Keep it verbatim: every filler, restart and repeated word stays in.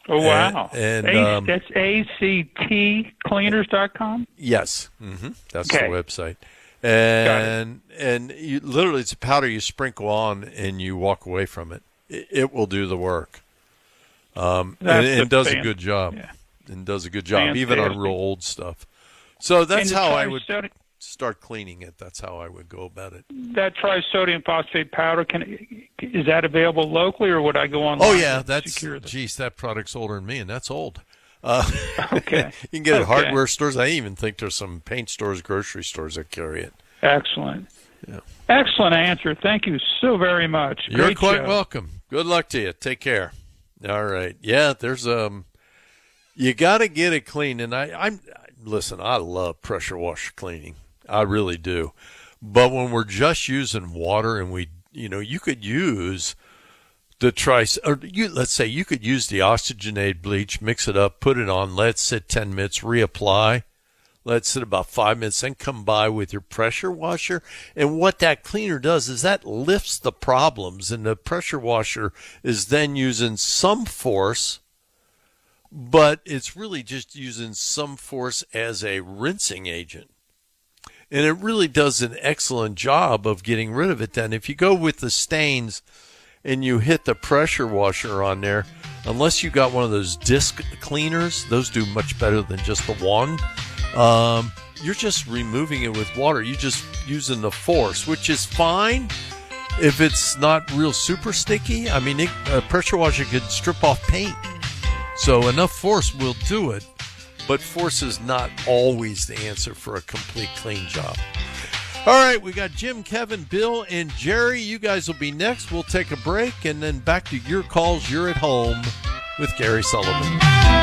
Oh, wow. And, and A- um, that's A C T cleaners dot com? yes, mm-hmm. That's Okay. the website. And and you, literally, it's a powder you sprinkle on and you walk away from it. It, it will do the work. Um, and That's and a does a fan- good job. yeah. And does a good job, even on Fantastic. real old stuff. So that's And the how I would trisodi- start cleaning it. That's how I would go about it. That trisodium phosphate powder, can is that available locally, or would I go online? Oh, yeah. to That's, secure that? geez, that product's older than me, and that's old. Uh, Okay. you can get it at Okay. hardware stores. I even think there's some paint stores, grocery stores that carry it. Excellent. Yeah. Excellent answer. Thank you so very much. You're Great quite show. welcome. Good luck to you. Take care. All right. Yeah, there's um, you got to get it clean. And I, I'm listen. I love pressure washer cleaning. I really do. But when we're just using water, and we, you know, you could use the trice, or you, let's say you could use the oxygenated bleach, mix it up, put it on, let it sit ten minutes, reapply. Let it sit about five minutes, then come by with your pressure washer. And what that cleaner does is that lifts the problems, and the pressure washer is then using some force, but it's really just using some force as a rinsing agent. And it really does an excellent job of getting rid of it then. If you go with the stains and you hit the pressure washer on there, unless you got one of those disc cleaners, those do much better than just the one. Um, you're just removing it with water. You're just using the force, which is fine if it's not real super sticky. I mean, it, a pressure washer could strip off paint. So enough force will do it, but force is not always the answer for a complete clean job. All right, we got Jim, Kevin, Bill, and Jerry. You guys will be next. We'll take a break, and then back to your calls. You're at home with Gary Sullivan.